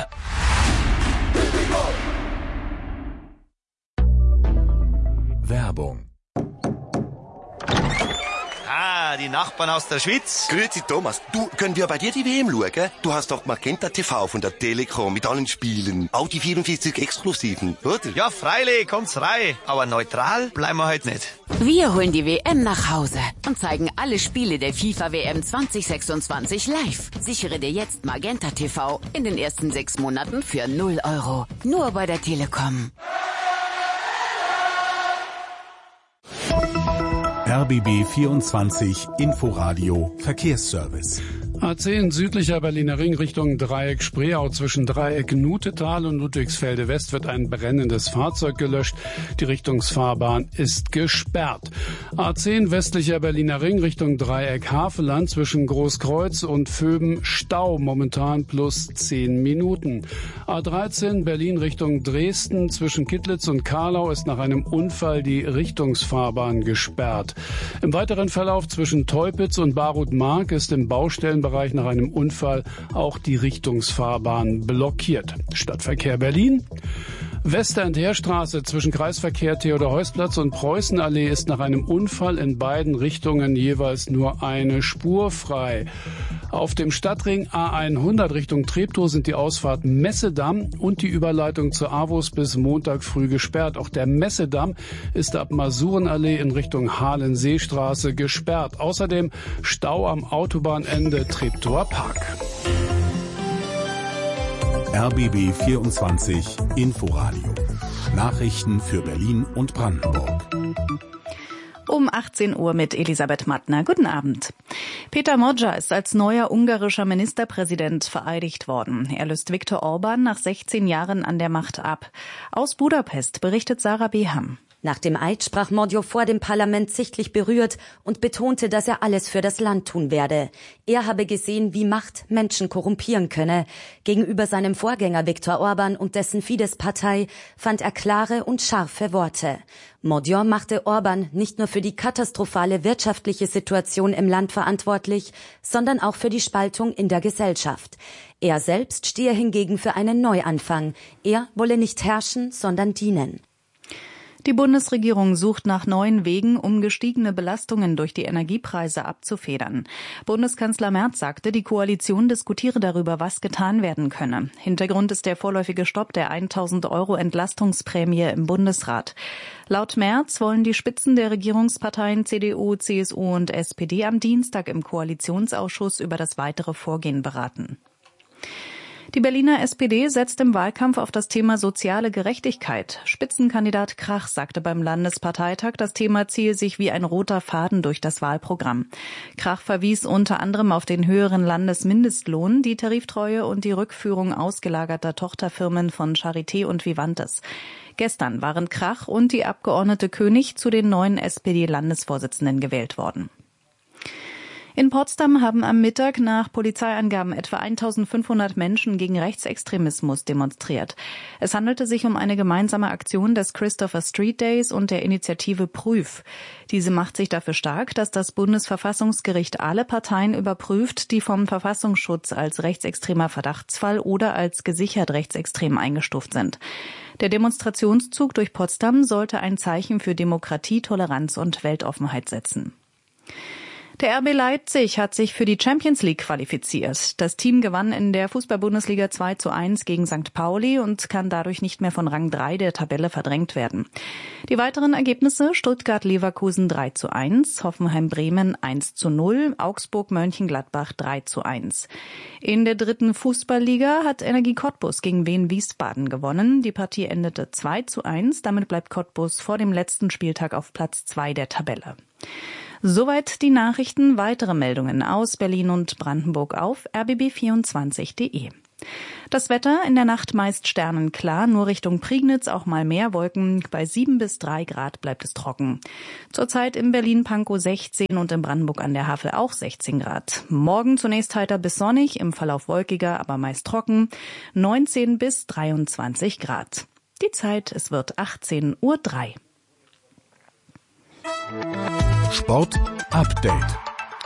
Werbung. Ah, die Nachbarn aus der Schweiz. Grüezi Thomas, du, können wir bei dir die W M schauen? Du hast doch Magenta T V von der Telekom mit allen Spielen. Auch die vierundvierzig Exklusiven, oder? Ja, freilich, kommt's rein. Aber neutral bleiben wir heute nicht. Wir holen die W M nach Hause und zeigen alle Spiele der FIFA W M zwanzig sechsundzwanzig live. Sichere dir jetzt Magenta T V in den ersten sechs Monaten für null Euro. Nur bei der Telekom. R B B vierundzwanzig Inforadio Verkehrsservice. A zehn südlicher Berliner Ring Richtung Dreieck Spreeau. Zwischen Dreieck Nutetal und Ludwigsfelde West wird ein brennendes Fahrzeug gelöscht. Die Richtungsfahrbahn ist gesperrt. A zehn westlicher Berliner Ring Richtung Dreieck Havelland. Zwischen Großkreuz und Vöben Stau. Momentan plus zehn Minuten. A dreizehn Berlin Richtung Dresden. Zwischen Kittlitz und Karlau ist nach einem Unfall die Richtungsfahrbahn gesperrt. Im weiteren Verlauf zwischen Teupitz und Barut-Mark ist im Baustellenbereich nach einem Unfall auch die Richtungsfahrbahn blockiert. Stadtverkehr Berlin. Westerend-Heerstraße zwischen Kreisverkehr Theodor-Heuss-Platz und Preußenallee ist nach einem Unfall in beiden Richtungen jeweils nur eine Spur frei. Auf dem Stadtring A hundert Richtung Treptow sind die Ausfahrt Messedamm und die Überleitung zur AWUS bis Montag früh gesperrt. Auch der Messedamm ist ab Masurenallee in Richtung Halenseestraße gesperrt. Außerdem Stau am Autobahnende Treptower Park. R B B vierundzwanzig Inforadio. Nachrichten für Berlin und Brandenburg. Um achtzehn Uhr mit Elisabeth Mattner. Guten Abend. Peter Modja ist als neuer ungarischer Ministerpräsident vereidigt worden. Er löst Viktor Orban nach sechzehn Jahren an der Macht ab. Aus Budapest berichtet Sarah Beham. Nach dem Eid sprach Modjo vor dem Parlament sichtlich berührt und betonte, dass er alles für das Land tun werde. Er habe gesehen, wie Macht Menschen korrumpieren könne. Gegenüber seinem Vorgänger Viktor Orban und dessen Fidesz-Partei fand er klare und scharfe Worte. Modjo machte Orban nicht nur für die katastrophale wirtschaftliche Situation im Land verantwortlich, sondern auch für die Spaltung in der Gesellschaft. Er selbst stehe hingegen für einen Neuanfang. Er wolle nicht herrschen, sondern dienen. Die Bundesregierung sucht nach neuen Wegen, um gestiegene Belastungen durch die Energiepreise abzufedern. Bundeskanzler Merz sagte, die Koalition diskutiere darüber, was getan werden könne. Hintergrund ist der vorläufige Stopp der tausend Euro Entlastungsprämie im Bundesrat. Laut Merz wollen die Spitzen der Regierungsparteien C D U, C S U und S P D am Dienstag im Koalitionsausschuss über das weitere Vorgehen beraten. Die Berliner S P D setzt im Wahlkampf auf das Thema soziale Gerechtigkeit. Spitzenkandidat Krach sagte beim Landesparteitag, das Thema ziehe sich wie ein roter Faden durch das Wahlprogramm. Krach verwies unter anderem auf den höheren Landesmindestlohn, die Tariftreue und die Rückführung ausgelagerter Tochterfirmen von Charité und Vivantes. Gestern waren Krach und die Abgeordnete König zu den neuen S P D-Landesvorsitzenden gewählt worden. In Potsdam haben am Mittag nach Polizeiangaben etwa eintausendfünfhundert Menschen gegen Rechtsextremismus demonstriert. Es handelte sich um eine gemeinsame Aktion des Christopher Street Days und der Initiative Prüf. Diese macht sich dafür stark, dass das Bundesverfassungsgericht alle Parteien überprüft, die vom Verfassungsschutz als rechtsextremer Verdachtsfall oder als gesichert rechtsextrem eingestuft sind. Der Demonstrationszug durch Potsdam sollte ein Zeichen für Demokratie, Toleranz und Weltoffenheit setzen. Der R B Leipzig hat sich für die Champions League qualifiziert. Das Team gewann in der Fußball-Bundesliga zwei zu eins gegen Sankt Pauli und kann dadurch nicht mehr von Rang drei der Tabelle verdrängt werden. Die weiteren Ergebnisse: Stuttgart-Leverkusen drei zu eins, Hoffenheim-Bremen eins zu null, Augsburg-Mönchengladbach drei zu eins. In der dritten Fußballliga hat Energie Cottbus gegen Wien Wiesbaden gewonnen. Die Partie endete zwei zu eins. Damit bleibt Cottbus vor dem letzten Spieltag auf Platz zwei der Tabelle. Soweit die Nachrichten. Weitere Meldungen aus Berlin und Brandenburg auf r b b vierundzwanzig punkt d e. Das Wetter: in der Nacht meist sternenklar, nur Richtung Prignitz auch mal mehr Wolken. Bei sieben bis drei Grad bleibt es trocken. Zurzeit in Berlin-Pankow sechzehn und in Brandenburg an der Havel auch sechzehn Grad. Morgen zunächst heiter bis sonnig, im Verlauf wolkiger, aber meist trocken. neunzehn bis dreiundzwanzig Grad. Die Zeit: es wird achtzehn Uhr drei. Sport Update.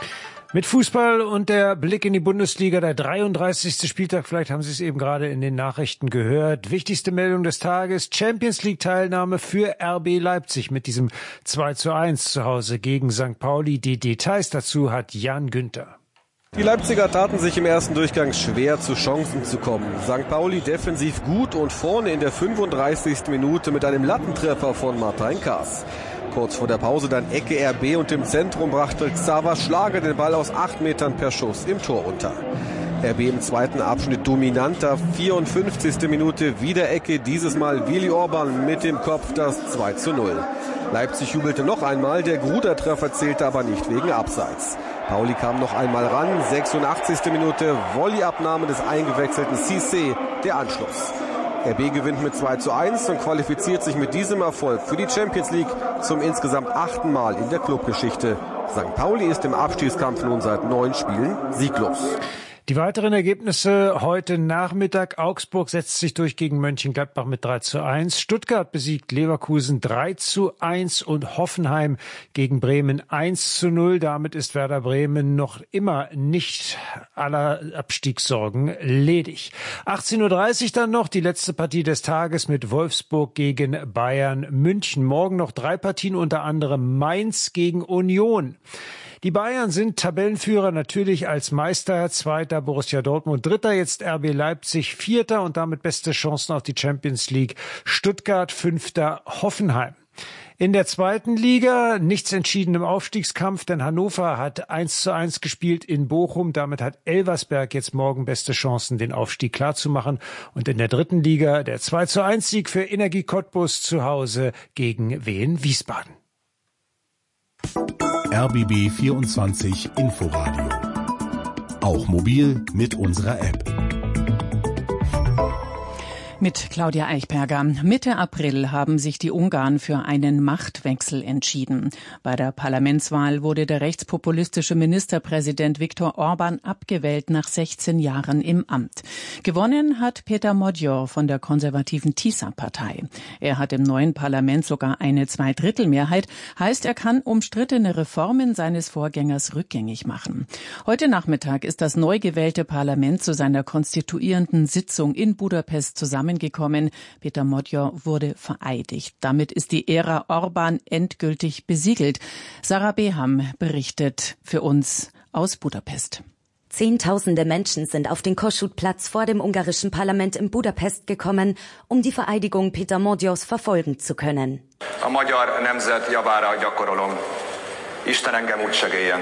Mit Fußball und der Blick in die Bundesliga, der dreiunddreißigste Spieltag, vielleicht haben Sie es eben gerade in den Nachrichten gehört. Wichtigste Meldung des Tages: Champions League Teilnahme für R B Leipzig mit diesem zwei zu eins zu Hause gegen Sankt Pauli. Die Details dazu hat Jan Günther. Die Leipziger taten sich im ersten Durchgang schwer, zu Chancen zu kommen. Sankt Pauli defensiv gut und vorne in der fünfunddreißigsten Minute mit einem Lattentreffer von Martin Kaas. Kurz vor der Pause dann Ecke R B und im Zentrum brachte Xaver Schlager den Ball aus acht Metern per Schuss im Tor unter. R B im zweiten Abschnitt dominanter, vierundfünfzigste Minute wieder Ecke, dieses Mal Willi Orban mit dem Kopf das zwei zu null. Leipzig jubelte noch einmal, der Gruder-Treffer zählte aber nicht wegen Abseits. Pauli kam noch einmal ran, sechsundachtzigste Minute, Volleyabnahme des eingewechselten Cissé, der Anschluss. R B gewinnt mit zwei zu eins und qualifiziert sich mit diesem Erfolg für die Champions League zum insgesamt achten Mal in der Clubgeschichte. Sankt Pauli ist im Abstiegskampf nun seit neun Spielen sieglos. Die weiteren Ergebnisse heute Nachmittag: Augsburg setzt sich durch gegen Mönchengladbach mit drei zu eins. Stuttgart besiegt Leverkusen drei zu eins und Hoffenheim gegen Bremen eins zu null. Damit ist Werder Bremen noch immer nicht aller Abstiegssorgen ledig. achtzehn Uhr dreißig dann noch die letzte Partie des Tages mit Wolfsburg gegen Bayern München. Morgen noch drei Partien, unter anderem Mainz gegen Union. Die Bayern sind Tabellenführer natürlich als Meister, zweiter Borussia Dortmund, dritter jetzt R B Leipzig, vierter und damit beste Chancen auf die Champions League Stuttgart, fünfter Hoffenheim. In der zweiten Liga nichts entschieden im Aufstiegskampf, denn Hannover hat eins zu eins gespielt in Bochum. Damit hat Elversberg jetzt morgen beste Chancen, den Aufstieg klarzumachen. Und in der dritten Liga der zwei zu eins Sieg für Energie Cottbus zu Hause gegen Wien Wiesbaden. R B B vierundzwanzig Inforadio. Auch mobil mit unserer App. Mit Claudia Eichberger. Mitte April haben sich die Ungarn für einen Machtwechsel entschieden. Bei der Parlamentswahl wurde der rechtspopulistische Ministerpräsident Viktor Orban abgewählt nach sechzehn Jahren im Amt. Gewonnen hat Péter Magyar von der konservativen Tisza-Partei. Er hat im neuen Parlament sogar eine Zweidrittelmehrheit, heißt, er kann umstrittene Reformen seines Vorgängers rückgängig machen. Heute Nachmittag ist das neu gewählte Parlament zu seiner konstituierenden Sitzung in Budapest zusammengekommen. Péter Magyar wurde vereidigt. Damit ist die Ära Orban endgültig besiegelt. Sarah Beham berichtet für uns aus Budapest. Zehntausende Menschen sind auf den Kossuth-Platz vor dem ungarischen Parlament in Budapest gekommen, um die Vereidigung Péter Magyars verfolgen zu können. A magyar nemzet javára gyakorolom. Isten engem úgy segéljen.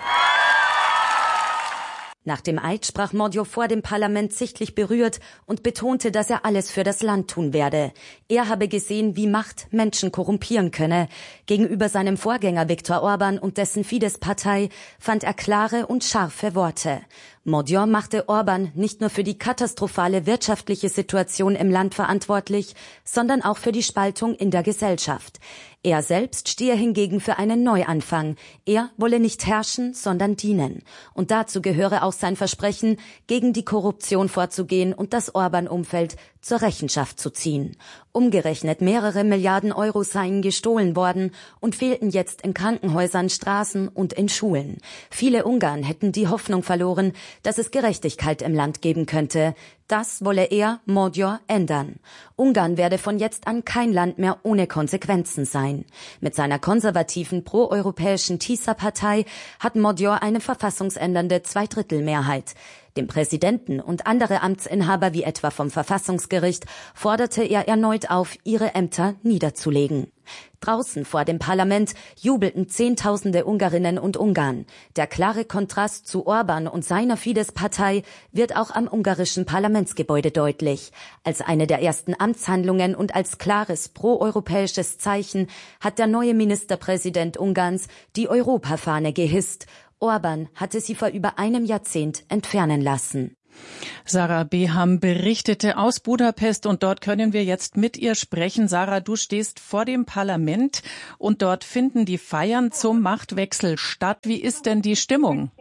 Nach dem Eid sprach Magyar vor dem Parlament sichtlich berührt und betonte, dass er alles für das Land tun werde. Er habe gesehen, wie Macht Menschen korrumpieren könne. Gegenüber seinem Vorgänger Viktor Orban und dessen Fidesz-Partei fand er klare und scharfe Worte. Magyar machte Orban nicht nur für die katastrophale wirtschaftliche Situation im Land verantwortlich, sondern auch für die Spaltung in der Gesellschaft. Er selbst stehe hingegen für einen Neuanfang. Er wolle nicht herrschen, sondern dienen. Und dazu gehöre auch sein Versprechen, gegen die Korruption vorzugehen und das Orban-Umfeld zur Rechenschaft zu ziehen. Umgerechnet mehrere Milliarden Euro seien gestohlen worden und fehlten jetzt in Krankenhäusern, Straßen und in Schulen. Viele Ungarn hätten die Hoffnung verloren, dass es Gerechtigkeit im Land geben könnte. Das wolle er, Magyar, ändern. Ungarn werde von jetzt an kein Land mehr ohne Konsequenzen sein. Mit seiner konservativen proeuropäischen TISA-Partei hat Magyar eine verfassungsändernde Zweidrittelmehrheit. Dem Präsidenten und andere Amtsinhaber wie etwa vom Verfassungsgericht forderte er erneut auf, ihre Ämter niederzulegen. Draußen vor dem Parlament jubelten Zehntausende Ungarinnen und Ungarn. Der klare Kontrast zu Orban und seiner Fidesz-Partei wird auch am ungarischen Parlamentsgebäude deutlich. Als eine der ersten Amtshandlungen und als klares proeuropäisches Zeichen hat der neue Ministerpräsident Ungarns die Europafahne gehisst. Orban hatte sie vor über einem Jahrzehnt entfernen lassen. Sarah Beham berichtete aus Budapest und dort können wir jetzt mit ihr sprechen. Sarah, du stehst vor dem Parlament und dort finden die Feiern zum Machtwechsel statt. Wie ist denn die Stimmung?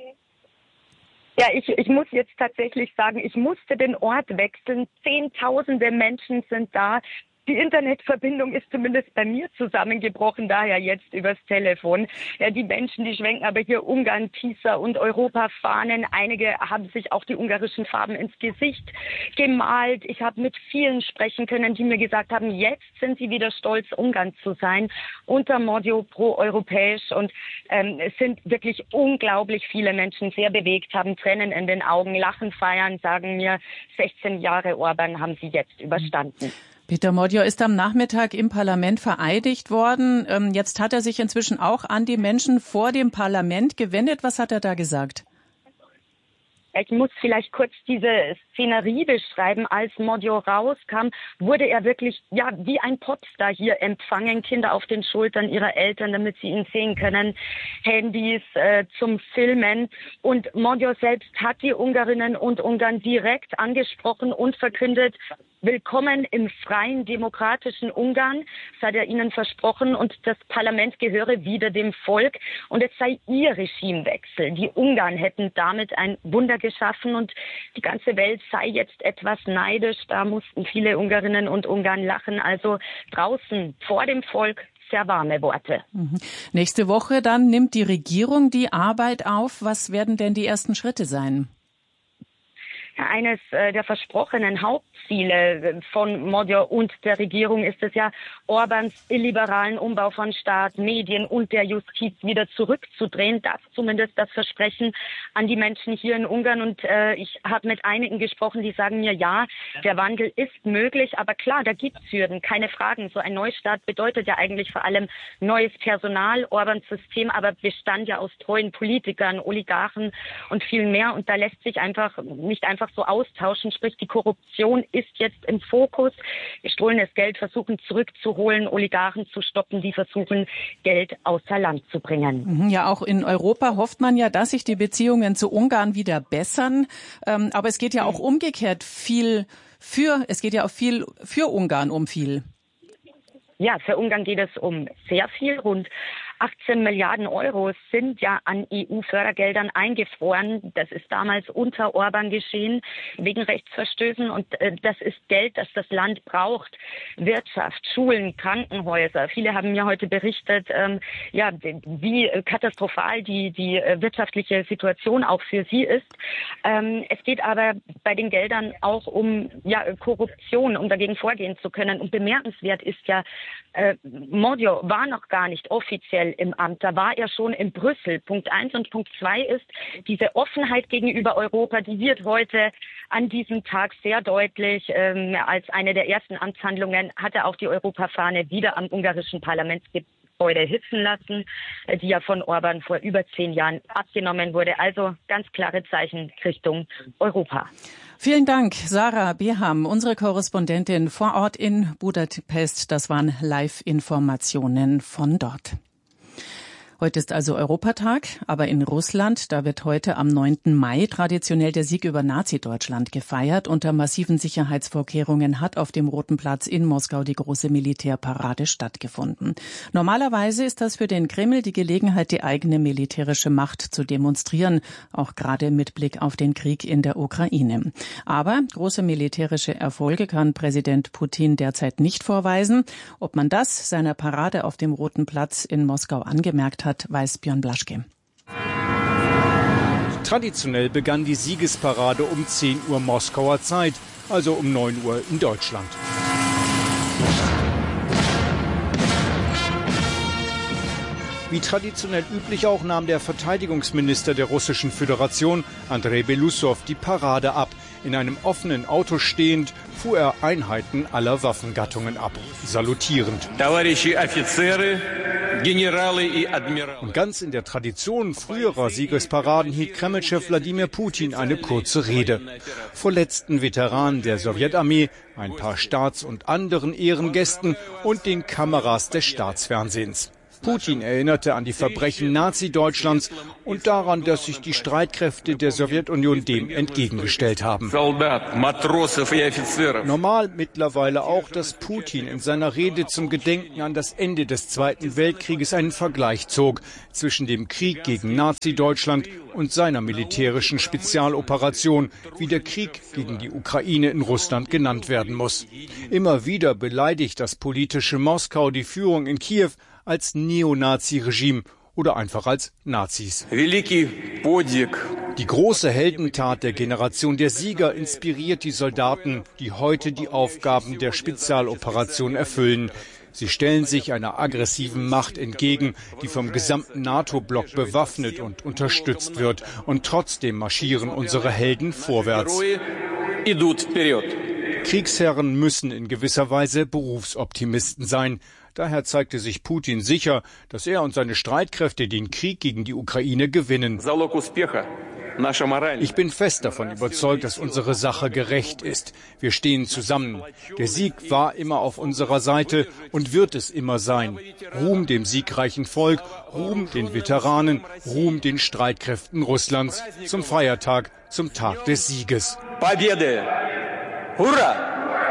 Ja, ich, ich muss jetzt tatsächlich sagen, ich musste den Ort wechseln. Zehntausende Menschen sind da. Die Internetverbindung ist zumindest bei mir zusammengebrochen, daher jetzt übers Telefon. Ja, die Menschen, die schwenken aber hier Ungarn, TISA und Europafahnen. Einige haben sich auch die ungarischen Farben ins Gesicht gemalt. Ich habe mit vielen sprechen können, die mir gesagt haben, jetzt sind sie wieder stolz, Ungarn zu sein. Unter Magyar proeuropäisch und ähm, es sind wirklich unglaublich viele Menschen sehr bewegt, haben Tränen in den Augen, lachen, feiern, sagen mir, sechzehn Jahre Orban haben sie jetzt überstanden. Peter Magyar ist am Nachmittag im Parlament vereidigt worden. Jetzt hat er sich inzwischen auch an die Menschen vor dem Parlament gewendet. Was hat er da gesagt? Ich muss vielleicht kurz diese Szenerie beschreiben. Als Magyar rauskam, wurde er wirklich ja wie ein Popstar hier empfangen. Kinder auf den Schultern ihrer Eltern, damit sie ihn sehen können. Handys äh, zum Filmen. Und Magyar selbst hat die Ungarinnen und Ungarn direkt angesprochen und verkündet, willkommen im freien, demokratischen Ungarn, das hat er ihnen versprochen, und das Parlament gehöre wieder dem Volk und es sei ihr Regimewechsel. Die Ungarn hätten damit ein Wunder geschaffen und die ganze Welt sei jetzt etwas neidisch. Da mussten viele Ungarinnen und Ungarn lachen. Also draußen vor dem Volk sehr warme Worte. Mhm. Nächste Woche dann nimmt die Regierung die Arbeit auf. Was werden denn die ersten Schritte sein? Eines äh, der versprochenen Hauptziele von Magyar und der Regierung ist es ja, Orbáns illiberalen Umbau von Staat, Medien und der Justiz wieder zurückzudrehen. Das zumindest das Versprechen an die Menschen hier in Ungarn. Und äh, ich habe mit einigen gesprochen, die sagen mir, ja, der Wandel ist möglich, aber klar, da gibt's Hürden, keine Fragen. So ein Neustart bedeutet ja eigentlich vor allem neues Personal. Orbáns System aber bestand ja aus treuen Politikern, Oligarchen und viel mehr. Und da lässt sich einfach nicht einfach so austauschen, sprich die Korruption ist jetzt im Fokus. Gestohlenes Geld versuchen zurückzuholen, Oligarchen zu stoppen, die versuchen, Geld außer Land zu bringen. Ja, auch in Europa hofft man ja, dass sich die Beziehungen zu Ungarn wieder bessern. Ähm, aber es geht ja auch umgekehrt viel für, es geht ja auch viel für Ungarn um viel. Ja, für Ungarn geht es um sehr viel. Rund achtzehn Milliarden Euro sind ja an E U-Fördergeldern eingefroren. Das ist damals unter Orban geschehen, wegen Rechtsverstößen. Und äh, das ist Geld, das das Land braucht. Wirtschaft, Schulen, Krankenhäuser. Viele haben mir heute berichtet, ähm, ja, wie katastrophal die, die äh, wirtschaftliche Situation auch für sie ist. Ähm, es geht aber bei den Geldern auch um ja, Korruption, um dagegen vorgehen zu können. Und bemerkenswert ist ja, äh, Magyar war noch gar nicht offiziell im Amt. Da war er schon in Brüssel. Punkt eins und Punkt zwei ist, diese Offenheit gegenüber Europa, die wird heute an diesem Tag sehr deutlich. Ähm, als eine der ersten Amtshandlungen hat er auch die Europafahne wieder am ungarischen Parlamentsgebäude hissen lassen, die ja von Orban vor über zehn Jahren abgenommen wurde. Also ganz klare Zeichen Richtung Europa. Vielen Dank, Sarah Beham, unsere Korrespondentin vor Ort in Budapest. Das waren Live-Informationen von dort. Heute ist also Europatag, aber in Russland, da wird heute am neunten Mai traditionell der Sieg über Nazi-Deutschland gefeiert. Unter massiven Sicherheitsvorkehrungen hat auf dem Roten Platz in Moskau die große Militärparade stattgefunden. Normalerweise ist das für den Kreml die Gelegenheit, die eigene militärische Macht zu demonstrieren, auch gerade mit Blick auf den Krieg in der Ukraine. Aber große militärische Erfolge kann Präsident Putin derzeit nicht vorweisen. Ob man das seiner Parade auf dem Roten Platz in Moskau angemerkt hat, weiß Björn Blaschke. Traditionell begann die Siegesparade um zehn Uhr Moskauer Zeit, also um neun Uhr in Deutschland. Wie traditionell üblich auch nahm der Verteidigungsminister der Russischen Föderation, Andrei Beloussow, die Parade ab. In einem offenen Auto stehend fuhr er Einheiten aller Waffengattungen ab, salutierend. Und ganz in der Tradition früherer Siegesparaden hielt Kremlchef Wladimir Putin eine kurze Rede. Vor letzten Veteranen der Sowjetarmee, ein paar Staats- und anderen Ehrengästen und den Kameras des Staatsfernsehens. Putin erinnerte an die Verbrechen Nazi-Deutschlands und daran, dass sich die Streitkräfte der Sowjetunion dem entgegengestellt haben. Normal mittlerweile auch, dass Putin in seiner Rede zum Gedenken an das Ende des Zweiten Weltkrieges einen Vergleich zog zwischen dem Krieg gegen Nazi-Deutschland und seiner militärischen Spezialoperation, wie der Krieg gegen die Ukraine in Russland genannt werden muss. Immer wieder beleidigt das politische Moskau die Führung in Kiew als Neonazi-Regime oder einfach als Nazis. Die große Heldentat der Generation der Sieger inspiriert die Soldaten, die heute die Aufgaben der Spezialoperation erfüllen. Sie stellen sich einer aggressiven Macht entgegen, die vom gesamten NATO-Block bewaffnet und unterstützt wird. Und trotzdem marschieren unsere Helden vorwärts. Kriegsherren müssen in gewisser Weise Berufsoptimisten sein. Daher zeigte sich Putin sicher, dass er und seine Streitkräfte den Krieg gegen die Ukraine gewinnen. Ich bin fest davon überzeugt, dass unsere Sache gerecht ist. Wir stehen zusammen. Der Sieg war immer auf unserer Seite und wird es immer sein. Ruhm dem siegreichen Volk, Ruhm den Veteranen, Ruhm den Streitkräften Russlands zum Feiertag, zum Tag des Sieges. Hurra!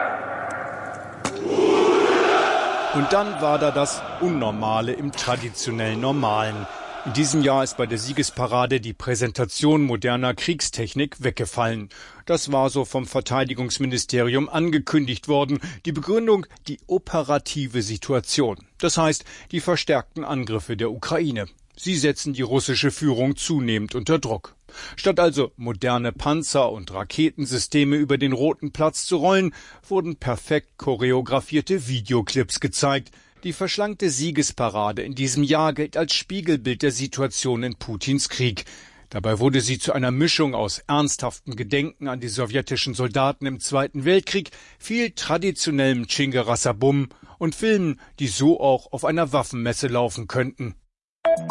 Und dann war da das Unnormale im traditionell Normalen. In diesem Jahr ist bei der Siegesparade die Präsentation moderner Kriegstechnik weggefallen. Das war so vom Verteidigungsministerium angekündigt worden. Die Begründung, die operative Situation. Das heißt, die verstärkten Angriffe der Ukraine. Sie setzen die russische Führung zunehmend unter Druck. Statt also moderne Panzer und Raketensysteme über den Roten Platz zu rollen, wurden perfekt choreografierte Videoclips gezeigt. Die verschlankte Siegesparade in diesem Jahr gilt als Spiegelbild der Situation in Putins Krieg. Dabei wurde sie zu einer Mischung aus ernsthaftem Gedenken an die sowjetischen Soldaten im Zweiten Weltkrieg, viel traditionellem Tschingerassabum und Filmen, die so auch auf einer Waffenmesse laufen könnten.